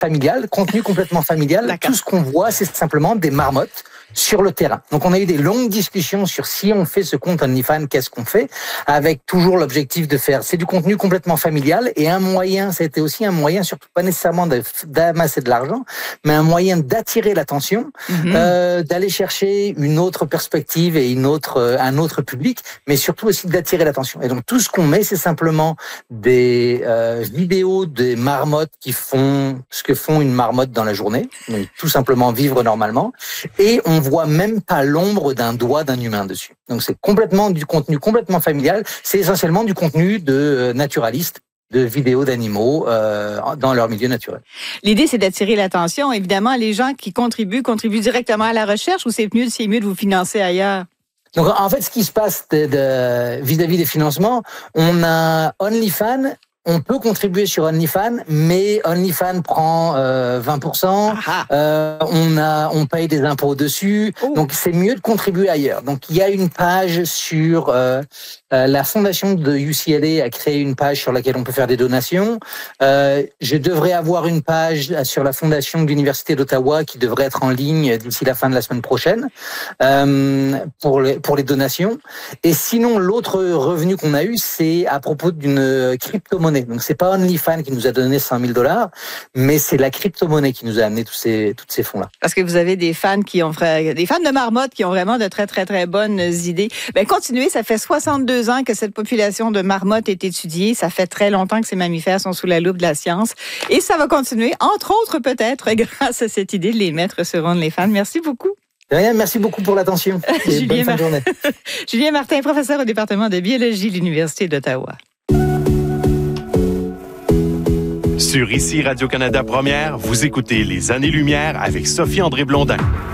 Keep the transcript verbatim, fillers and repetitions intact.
familial, contenu complètement familial. D'accord. Tout ce qu'on voit, c'est simplement des marmottes sur le terrain. Donc, on a eu des longues discussions sur si on fait ce compte OnlyFans, qu'est-ce qu'on fait, avec toujours l'objectif de faire, c'est du contenu complètement familial et un moyen, ça a été aussi un moyen, surtout pas nécessairement de, d'amasser de l'argent, mais un moyen d'attirer l'attention, mm-hmm. euh, d'aller chercher une autre perspective et une autre, euh, un autre public, mais surtout aussi d'attirer l'attention. Et donc, tout ce qu'on met, c'est simplement des euh, vidéos des marmottes qui font ce que font une marmotte dans la journée, donc tout simplement vivre normalement, et on voit même pas l'ombre d'un doigt d'un humain dessus. Donc c'est complètement du contenu complètement familial, c'est essentiellement du contenu de naturalistes, de vidéos d'animaux euh, dans leur milieu naturel. L'idée, c'est d'attirer l'attention. Évidemment, les gens qui contribuent, contribuent directement à la recherche ou c'est mieux, c'est mieux de vous financer ailleurs? Donc en fait, ce qui se passe de, de, vis-à-vis des financements, on a OnlyFans. On peut contribuer sur OnlyFans, mais OnlyFans prend euh, vingt pour cent. Euh, on a, on paye des impôts dessus. Oh. Donc c'est mieux de contribuer ailleurs. Donc il y a une page sur euh, euh, la fondation de U C L A a créé une page sur laquelle on peut faire des donations. Euh, je devrais avoir une page sur la fondation de l'Université d'Ottawa qui devrait être en ligne d'ici la fin de la semaine prochaine euh, pour les pour les donations. Et sinon l'autre revenu qu'on a eu, c'est à propos d'une crypto-monnaie. Donc c'est pas OnlyFans qui nous a donné cent mille dollars, mais c'est la crypto-monnaie qui nous a amené tous ces tous ces fonds-là. Parce que vous avez des fans qui ont des fans de marmottes qui ont vraiment de très très très bonnes idées. Ben continuez, ça fait soixante-deux ans que cette population de marmottes est étudiée, ça fait très longtemps que ces mammifères sont sous la loupe de la science et ça va continuer, entre autres peut-être grâce à cette idée de les mettre sur OnlyFans. Merci beaucoup. De rien, merci beaucoup pour l'attention. Et Julien bonne fin de journée. Julien Martin, professeur au département de biologie de l'Université d'Ottawa. Sur Ici Radio-Canada Première, vous écoutez Les Années-Lumière avec Sophie-André Blondin.